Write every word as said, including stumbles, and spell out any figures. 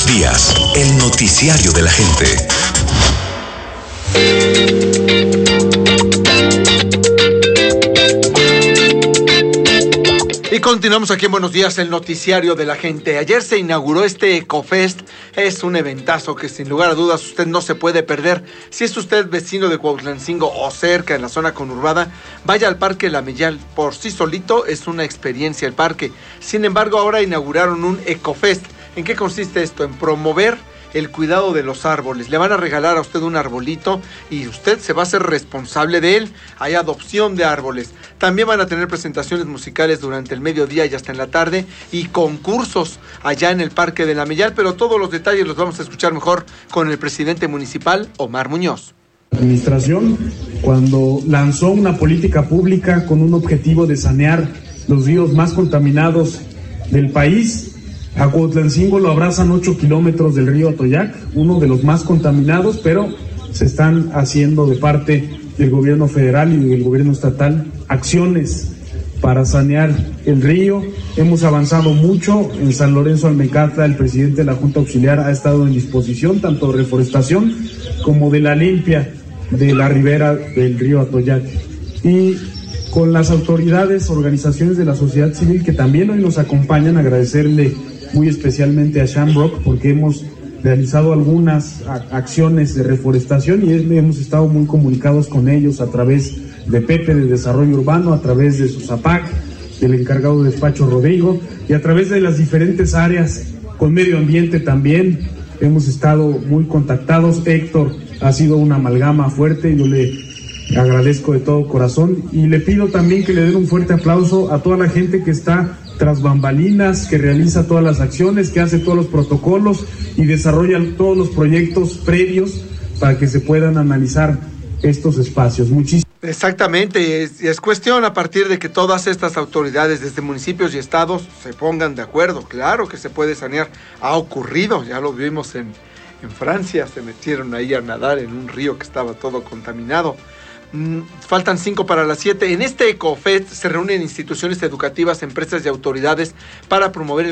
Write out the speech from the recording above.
Buenos días, el noticiario de la gente. Y continuamos aquí en Buenos Días, el noticiario de la gente. Ayer se inauguró este EcoFest. Es un eventazo que sin lugar a dudas usted no se puede perder. Si es usted vecino de Cuautlancingo o cerca en la zona conurbada, vaya al Parque La Mellal. Por sí solito es una experiencia el parque. Sin embargo, ahora inauguraron un EcoFest. ¿En qué consiste esto? En promover el cuidado de los árboles. Le van a regalar a usted un arbolito y usted se va a hacer responsable de él. Hay adopción de árboles. También van a tener presentaciones musicales durante el mediodía y hasta en la tarde y concursos allá en el Parque de La Mellal, pero todos los detalles los vamos a escuchar mejor con el presidente municipal, Omar Muñoz. La administración, cuando lanzó una política pública con un objetivo de sanear los ríos más contaminados del país, a Cuautlancingo lo abrazan ocho kilómetros del río Atoyac, uno de los más contaminados, pero se están haciendo de parte del gobierno federal y del gobierno estatal acciones para sanear el río. Hemos avanzado mucho. En San Lorenzo Almecata, el presidente de la Junta Auxiliar ha estado en disposición tanto de reforestación como de la limpia de la ribera del río Atoyac. Y con las autoridades, organizaciones de la sociedad civil que también hoy nos acompañan, agradecerle muy especialmente a Shamrock porque hemos realizado algunas a- acciones de reforestación y hemos estado muy comunicados con ellos a través de Pepe de Desarrollo Urbano, a través de Susapac, del encargado de despacho Rodrigo y a través de las diferentes áreas con medio ambiente también hemos estado muy contactados. Héctor ha sido una amalgama fuerte y yo le agradezco de todo corazón y le pido también que le den un fuerte aplauso a toda la gente que está tras bambalinas, que realiza todas las acciones, que hace todos los protocolos y desarrolla todos los proyectos previos para que se puedan analizar estos espacios. Muchísimas Exactamente, es, es cuestión a partir de que todas estas autoridades desde municipios y estados se pongan de acuerdo. Claro que se puede sanear, ha ocurrido, ya lo vimos en, en Francia, se metieron ahí a nadar en un río que estaba todo contaminado. Mm, faltan cinco para las siete. En este EcoFest se reúnen instituciones educativas, empresas y autoridades para promover el